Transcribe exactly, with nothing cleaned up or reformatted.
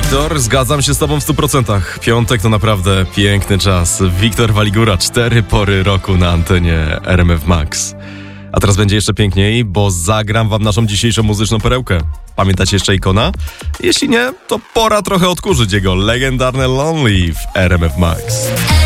Wiktor, zgadzam się z tobą w stu procentach. Piątek to naprawdę piękny czas. Wiktor Waligura, cztery pory roku na antenie R M F Max. A teraz będzie jeszcze piękniej, bo zagram wam naszą dzisiejszą muzyczną perełkę. Pamiętacie jeszcze Ikona? Jeśli nie, to pora trochę odkurzyć jego legendarne Lonely w R M F Max.